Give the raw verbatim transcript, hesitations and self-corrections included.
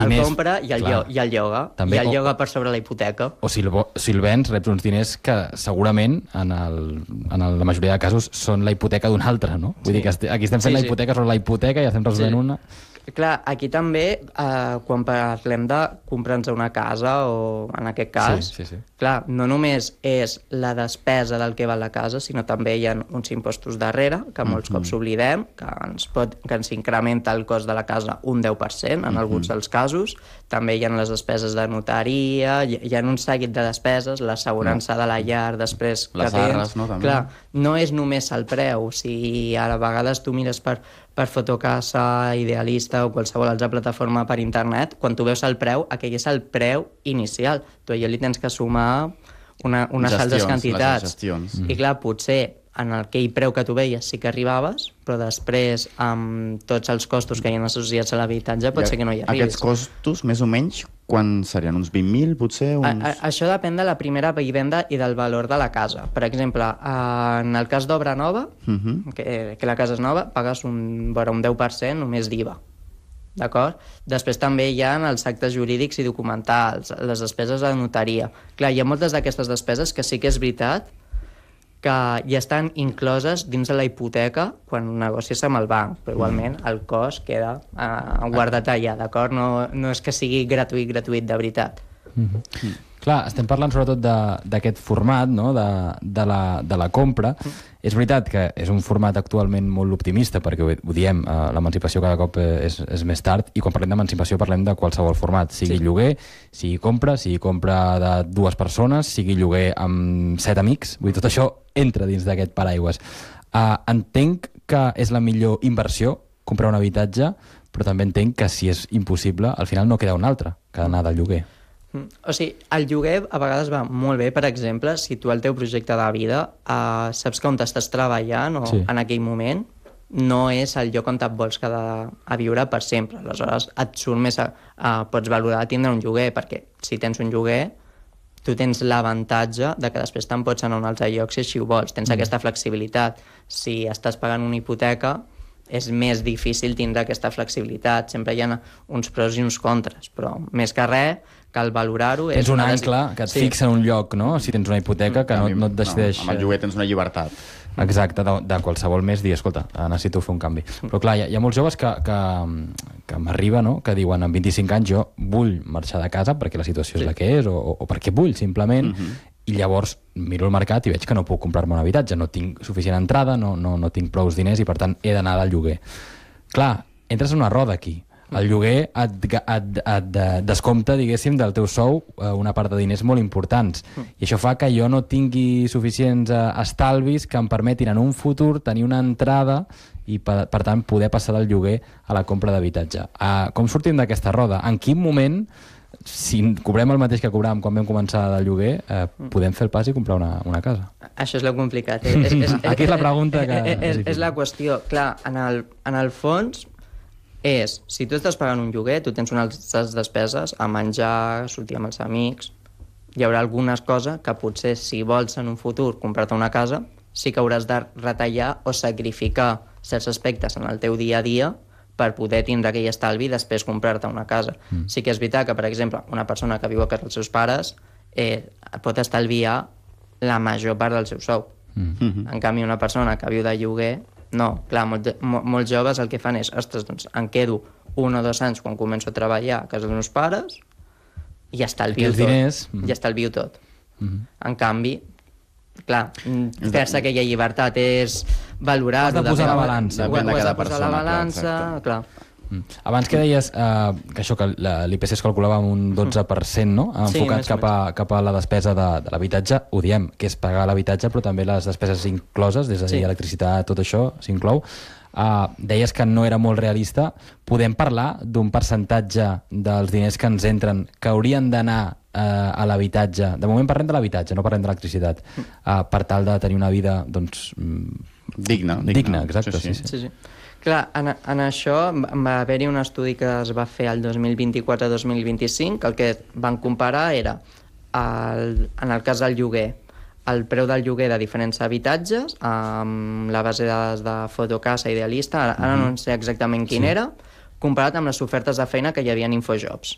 el diners, compra i el, clar. llo, i el lloga. També, I el o- lloga per sobre la hipoteca. O si el, vo- si el vens, reps uns diners que segurament, en, el, en el, la majoria de casos, són la hipoteca d'un altre, no? Vull Sí. dir que este, aquí estem fent Sí, la sí. hipoteca sobre la hipoteca i estem resolent Sí. una... Clar, aquí també, eh, quan parlem de comprar-nos una casa, o en aquest cas, Sí, sí, sí. clar, no només és la despesa del que val la casa, sinó també hi ha uns impostos darrere, que molts Mhm. cops oblidem, que ens, pot, que ens incrementa el cost de la casa un deu per cent en alguns dels casos. També hi ha les despeses de notaria, hi, hi ha un seguit de despeses, l'assegurança de la llar després que Les tens. arres, no, també. Clar, no és només el preu. O sigui, a vegades tu mires per, per Fotocasa, Idealista o qualsevol altra plataforma per internet, quan tu veus el preu, aquell és el preu inicial. Tu allò li tens que sumar una, unes Gestions, altres les quantitats. gestions. I clar, potser en aquell preu que tu veies sí que arribaves, però després, amb tots els costos que hi ha associats a l'habitatge, pot ser que no hi arribis. Aquests costos, més o menys, quan serien? Uns vint mil, potser? Uns... A, a, això depèn de la primera vivenda i del valor de la casa. Per exemple, en el cas d'obra nova, Uh -huh. que, que la casa és nova, pagues un, vora un deu per cent només d'I V A. D'acord? Després també hi ha els actes jurídics i documentals, les despeses de notaria. Clar, hi ha moltes d'aquestes despeses que sí que és veritat que ja estan incloses dins de la hipoteca quan negocies amb el banc, però igualment el cost queda uh, guardat allà, d'acord? No, no és que sigui gratuït, gratuït de veritat. Mm-hmm. Clar, estem parlant sobretot d'aquest format, no? de, de, la, de la compra. Mm. És veritat que és un format actualment molt optimista, perquè ho, ho diem, eh, l'emancipació cada cop és, és més tard, i quan parlem d'emancipació parlem de qualsevol format, sigui Sí. lloguer, sigui compra, sigui compra de dues persones, sigui lloguer amb set amics, vull dir, tot això entra dins d'aquest paraigües. Uh, entenc que és la millor inversió comprar un habitatge, però també entenc que si és impossible, al final no queda un altre que ha d'anar del lloguer. Mm. O sigui, el lloguer a vegades va molt bé, per exemple, si tu el teu projecte de vida uh, saps que on t'estàs treballant o Sí. en aquell moment no és el lloc on et vols quedar a viure per sempre. Aleshores et surt més a, a, pots valorar tindre un lloguer, perquè si tens un lloguer tu tens l'avantatge de que després te'n pots anar a un altre lloc si així ho vols. Tens mm. aquesta flexibilitat. Si estàs pagant una hipoteca és més difícil tindre aquesta flexibilitat. Sempre hi ha uns pros i uns contres, però més que res cal valorar-ho. Tens un ancle que et sí. fixa en un lloc, no? Si tens una hipoteca que no, no et decideix... No, amb el lloguer tens una llibertat. Exacte, de, de qualsevol mes dir, escolta, necessito fer un canvi. Però clar, hi ha, hi ha molts joves que, que, que m'arriba, no?, que diuen, amb vint-i-cinc anys jo vull marxar de casa perquè la situació sí. és la que és, o, o perquè vull, simplement, uh -huh. i llavors miro el mercat i veig que no puc comprar-me un habitatge, no tinc suficient entrada, no, no, no tinc prous diners i per tant he d'anar del lloguer. Clar, entres en una roda aquí. El lloguer et, et, et descompta, diguéssim, del teu sou una part de diners molt importants. I això fa que jo no tingui suficients estalvis que em permetin en un futur tenir una entrada i, per, per tant, poder passar del lloguer a la compra d'habitatge. Uh, com sortim d'aquesta roda? En quin moment, si cobrem el mateix que cobràvem quan vam començar del lloguer, eh, podem fer el pas i comprar una, una casa? Això és lo complicat. Eh? és, és, Aquí és la pregunta que... És, és, és la qüestió. Clar, en el, en el fons és, si tu estàs pagant un lloguer, tu tens unes despeses a menjar, sortir amb els amics, hi haurà algunes coses que potser si vols en un futur comprar-te una casa sí que hauràs de retallar o sacrificar certs aspectes en el teu dia a dia per poder tindre aquell estalvi i després comprar-te una casa. Mm. Sí que és veritat que, per exemple, una persona que viu a casa dels seus pares eh, pot estalviar la major part del seu sou. Mm. En canvi, una persona que viu de lloguer, no. Clar, molt, molts joves el que fan és, ostres, doncs em quedo un o dos anys quan començo a treballar a casa dels meus pares i estalvio tot. Diners. I estalvio tot. Mm. En canvi, clar, fer-se aquella llibertat és valorar... Has de posar la balança. Depèn de cada persona. La balança, clar. Mm. Abans que deies eh, que això que l'I P C es calculava amb un dotze per cent, no? Enfocat sí, cap, a, cap a la despesa de, de l'habitatge, ho diem, que és pagar l'habitatge, però també les despeses incloses, des de dir, sí. electricitat, tot això s'inclou. Uh, deies que no era molt realista. Podem parlar d'un percentatge dels diners que ens entren que haurien d'anar uh, a l'habitatge? De moment parlem de l'habitatge, no parlem de l'electricitat, uh, per tal de tenir una vida, doncs... Digna. Digna, digna exacte, sí, sí. sí, sí. sí. Clar, en, en això va haver-hi un estudi que es va fer el dos mil vint-i-quatre dos mil vint-i-cinc, el que van comparar era, el, en el cas del lloguer, el preu del lloguer de diferents habitatges, amb la base de dades de Fotocasa, Idealista, ara, ara no sé exactament quin sí. era, comparat amb les ofertes de feina que hi havia en Infojobs.